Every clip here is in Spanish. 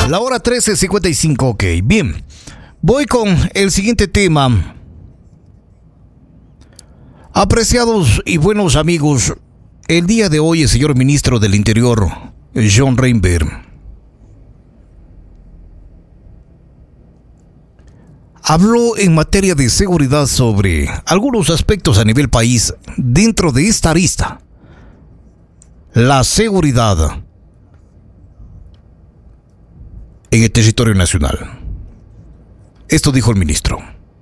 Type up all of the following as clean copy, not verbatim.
La hora 13:55, ok. Bien, voy con el siguiente tema. Apreciados y buenos amigos, el día de hoy el señor ministro del Interior, John Reinberg, habló en materia de seguridad sobre algunos aspectos a nivel país. Dentro de esta arista, la seguridad en el territorio nacional. Esto dijo el ministro.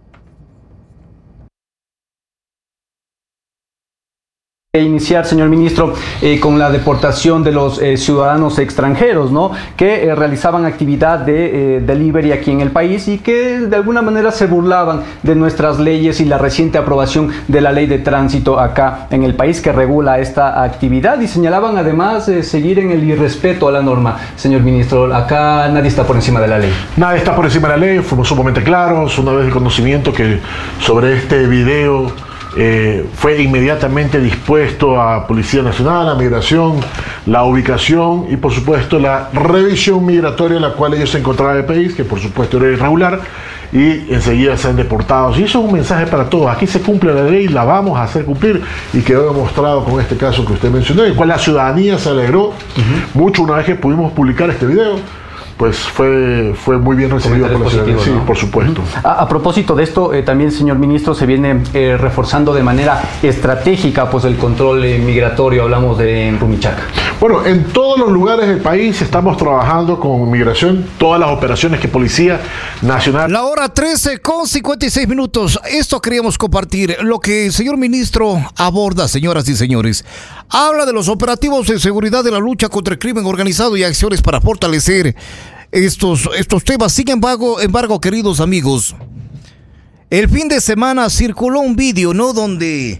Iniciar, señor ministro, con la deportación de los ciudadanos extranjeros, ¿no? Que realizaban actividad de delivery aquí en el país y que de alguna manera se burlaban de nuestras leyes y la reciente aprobación de la ley de tránsito acá en el país que regula esta actividad, y señalaban además seguir en el irrespeto a la norma. Señor ministro, acá nadie está por encima de la ley. Nadie está por encima de la ley, fuimos sumamente claros. Una vez el conocimiento que sobre este video fue inmediatamente dispuesto a Policía Nacional, a Migración, la ubicación y por supuesto la revisión migratoria en la cual ellos se encontraban en el país, que por supuesto era irregular, y enseguida sean deportados. Y eso es un mensaje para todos. Aquí se cumple la ley, la vamos a hacer cumplir, y quedó demostrado con este caso que usted mencionó, en el cual la ciudadanía se alegró mucho una vez que pudimos publicar este video. Pues fue muy bien recibido por la ciudadanía, sí, ¿no? Por supuesto. A propósito de esto, también, señor ministro, se viene reforzando de manera estratégica pues el control migratorio. Hablamos de Rumichaca. Bueno, en todos los lugares del país estamos trabajando con migración, todas las operaciones que Policía Nacional... La hora 13:56. Esto queríamos compartir. Lo que el señor ministro aborda, señoras y señores, habla de los operativos de seguridad, de la lucha contra el crimen organizado y acciones para fortalecer estos temas. Sin embargo, queridos amigos, el fin de semana circuló un vídeo, ¿no?, donde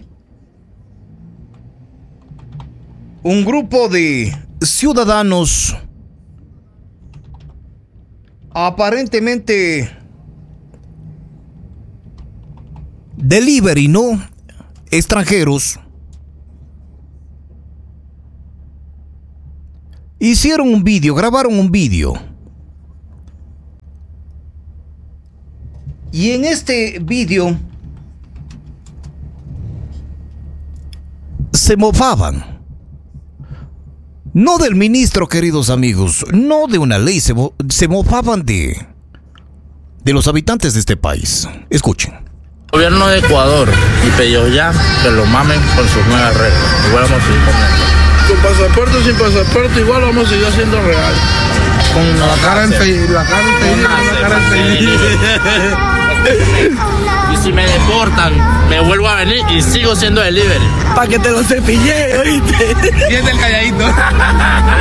un grupo de ciudadanos aparentemente delivery, ¿no?, extranjeros, hicieron un vídeo, grabaron un vídeo. Y en este vídeo se mofaban, no del ministro, queridos amigos, no de una ley, se mofaban de los habitantes de este país. Escuchen. Gobierno de Ecuador y Peyoyá que lo mamen con sus nuevas reglas. Igual vamos a seguir comiendo. Con pasaporte o sin pasaporte, igual vamos a seguir haciendo real. Con la cara enseguida. Y si me deportan, me vuelvo a venir y sigo siendo delivery. Pa' que te lo cepille, ¿oíste? Y es el calladito.